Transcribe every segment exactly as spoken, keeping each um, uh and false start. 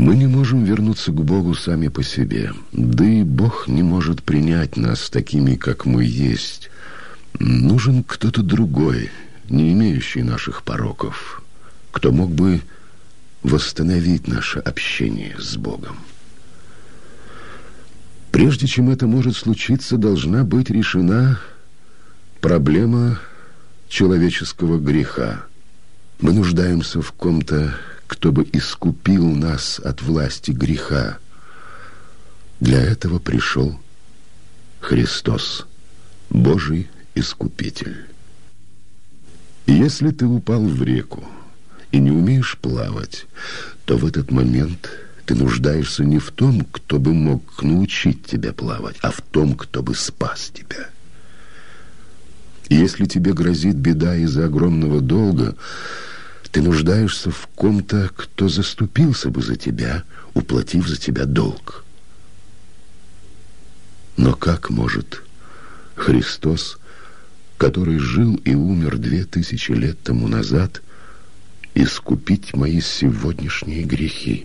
Мы не можем вернуться к Богу сами по себе, да и Бог не может принять нас такими, как мы есть. Нужен кто-то другой, не имеющий наших пороков, кто мог бы восстановить наше общение с Богом. Прежде чем это может случиться, должна быть решена проблема человеческого греха. Мы нуждаемся в ком-то, кто бы искупил нас от власти греха. Для этого пришел Христос, Божий Искупитель. Если ты упал в реку и не умеешь плавать, то в этот момент ты нуждаешься не в том, кто бы мог научить тебя плавать, а в том, кто бы спас тебя. Если тебе грозит беда из-за огромного долга, ты нуждаешься в ком-то, кто заступился бы за тебя, уплатив за тебя долг. Но как может Христос, который жил и умер две тысячи лет тому назад, искупить мои сегодняшние грехи?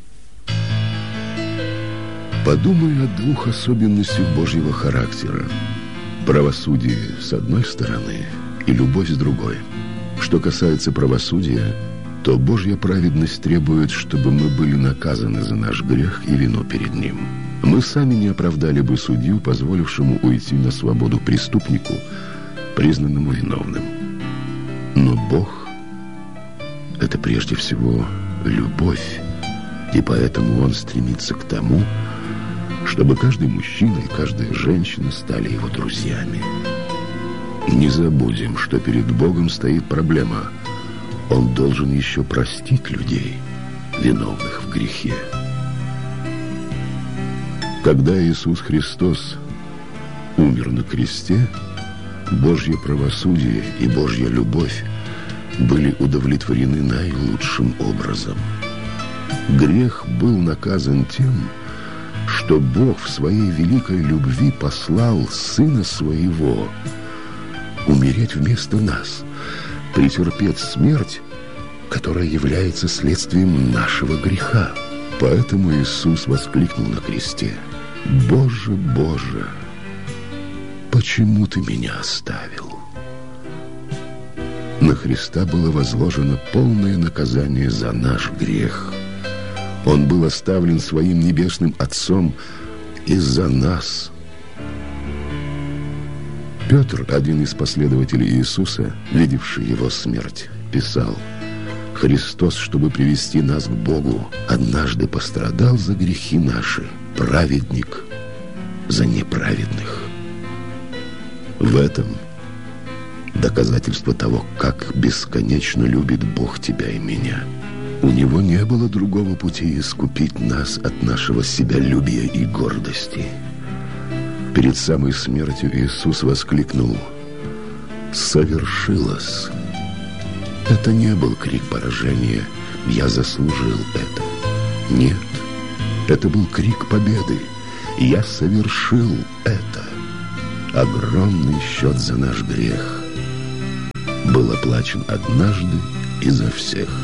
Подумай о двух особенностях Божьего характера: правосудие с одной стороны и любовь с другой. Что касается правосудия, то Божья праведность требует, чтобы мы были наказаны за наш грех и вину перед Ним. Мы сами не оправдали бы судью, позволившему уйти на свободу преступнику, признанному виновным. Но Бог — это прежде всего любовь, и поэтому Он стремится к тому, чтобы каждый мужчина и каждая женщина стали Его друзьями. Не забудем, что перед Богом стоит проблема. Он должен еще простить людей, виновных в грехе. Когда Иисус Христос умер на кресте, Божье правосудие и Божья любовь были удовлетворены наилучшим образом. Грех был наказан тем, что Бог в своей великой любви послал Сына Своего умереть вместо нас, претерпеть смерть, которая является следствием нашего греха. Поэтому Иисус воскликнул на кресте: «Боже, Боже, почему Ты меня оставил?» На Христа было возложено полное наказание за наш грех. Он был оставлен Своим Небесным Отцом из-за нас. Петр, один из последователей Иисуса, видевший Его смерть, писал: «Христос, чтобы привести нас к Богу, однажды пострадал за грехи наши, праведник за неправедных». В этом доказательство того, как бесконечно любит Бог тебя и меня. У Него не было другого пути искупить нас от нашего себялюбия и гордости. Перед самой смертью Иисус воскликнул: «Совершилось!» Это не был крик поражения: «Я заслужил это». Нет, это был крик победы: «Я совершил это». Огромный счет за наш грех был оплачен однажды и за всех.